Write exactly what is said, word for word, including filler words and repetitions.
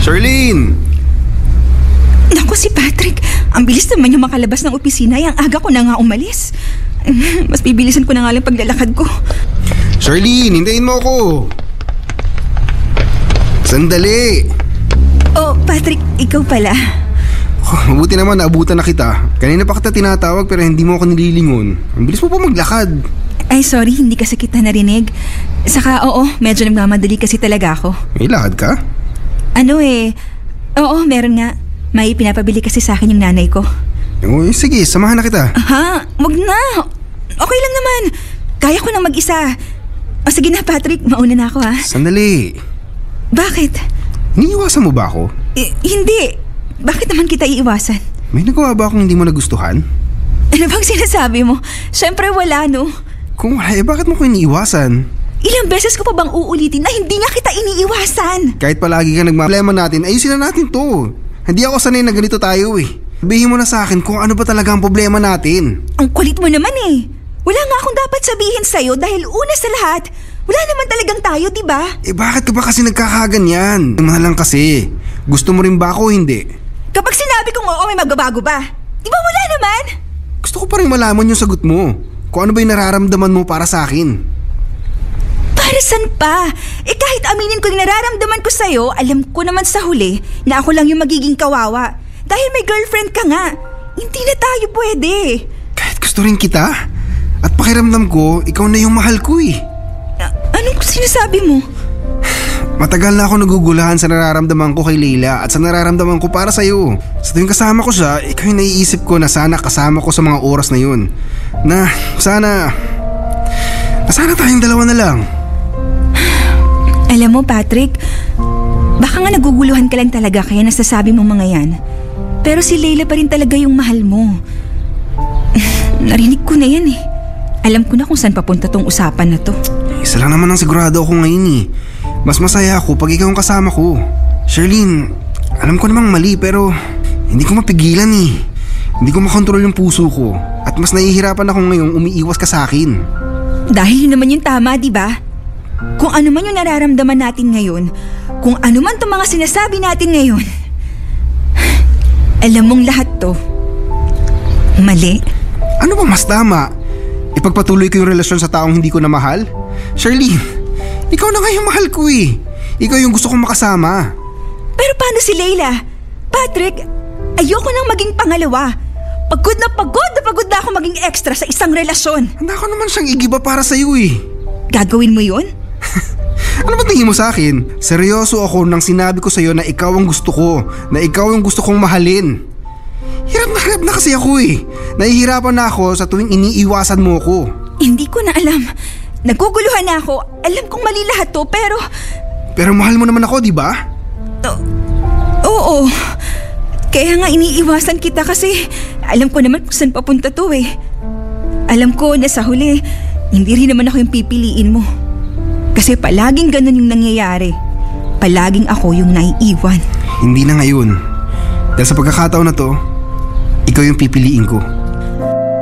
Charlene! Naku, si Patrick. Ang bilis naman yung makalabas ng opisina. Ang aga ko na nga umalis. Mas bibilisan ko na nga lang paglalakad ko. Charlene, hintayin mo ako. Sandali. Oh, Patrick, ikaw pala. Oh, mabuti naman naabutan na kita. Kanina pa kita tinatawag pero hindi mo ako nililingon. Ang bilis mo pa maglakad. Ay, sorry, hindi kasi kita narinig. Saka, oo, medyo nagmamadali kasi talaga ako. May lakad ka? Ano eh, oo, meron nga. May pinapabili kasi sa akin yung nanay ko. Uy, sige, samahan na kita. Ha? Wag na. Okay lang naman. Kaya ko nang mag-isa. O sige na, Patrick, mauna na ako ha. Sandali. Bakit? Iniiwasan mo ba ako? Eh, hindi. Bakit naman kita iiwasan? May nagawa ba akong hindi mo nagustuhan? Ano bang sinasabi mo? Siyempre wala, no? Kung wala, eh bakit mo ko iniiwasan? Ilang beses ko pa bang uulitin na hindi nga kita iniiwasan? Kahit palagi ka nagma-problema natin, ayusin na natin to. Hindi ako sanay na ganito tayo eh. Sabihin mo na sa akin kung ano ba talaga ang problema natin. Ang kulit mo naman eh. Wala nga akong dapat sabihin sa'yo dahil una sa lahat, wala naman talagang tayo, di ba? Eh bakit ka ba kasi nagkakaganyan? Ano na lang kasi, gusto mo rin ba ako o hindi? Kapag sinabi kong oo, may magbabago ba? Di ba wala naman? Gusto ko pa rin malaman yung sagot mo. Kung ano ba yung nararamdaman mo para sa akin. Para saan pa? Eh kahit aminin ko yung nararamdaman ko sa'yo, alam ko naman sa huli na ako lang yung magiging kawawa. Dahil may girlfriend ka nga, hindi na tayo pwede. Kahit gusto rin kita. At pakiramdam ko, ikaw na yung mahal ko eh. A- anong sinasabi mo? Matagal na ako nagugulahan sa nararamdaman ko kay Leila at sa nararamdaman ko para sa'yo. Sa tuwing kasama ko siya, ikaw yung naiisip ko na sana kasama ko sa mga oras na yun. Na sana, na sana tayong dalawa na lang. Alam mo, Patrick, baka nga naguguluhan ka lang talaga kaya nasasabi mo mga yan. Pero si Leila pa rin talaga yung mahal mo. Narinig ko na yan eh. Alam ko na kung saan papunta tong usapan na to. Isa lang naman ang sigurado ako ngayon eh. Mas masaya ako pag ikaw ang kasama ko. Charlene, alam ko namang mali pero hindi ko mapigilan eh. Hindi ko makontrol yung puso ko. At mas nahihirapan ako ngayong umiiwas ka sa akin. Dahil yun naman yung tama, di ba? Kung ano man yung nararamdaman natin ngayon, kung ano man itong mga sinasabi natin ngayon, alam mong lahat to mali. Ano ba mas tama? Ipagpatuloy ko yung relasyon sa taong hindi ko na mahal? Charlene, ikaw na nga yung mahal ko eh. Ikaw yung gusto kong makasama. Pero paano si Leila? Patrick, ayoko nang maging pangalawa. Pagod na pagod na pagod na ako maging extra sa isang relasyon. Handa ko naman siyang igiba para sa'yo eh. Gagawin mo yun? Ano ba tingin mo sa akin? Seryoso ako nang sinabi ko sa'yo na ikaw ang gusto ko. Na ikaw ang gusto kong mahalin. Hirap na hirap na kasi ako eh. Nahihirapan na ako sa tuwing iniiwasan mo ko. Hindi ko na alam. Naguguluhan na ako. Alam kong mali lahat to pero... Pero mahal mo naman ako, di ba? Uh, oo. Kaya nga iniiwasan kita kasi alam ko naman kung saan papunta to eh. Alam ko na sa huli, hindi rin naman ako yung pipiliin mo. Kasi palaging ganun yung nangyayari. Palaging ako yung naiiwan. Hindi na ngayon. Dahil sa pagkakataon na to, ikaw yung pipiliin ko.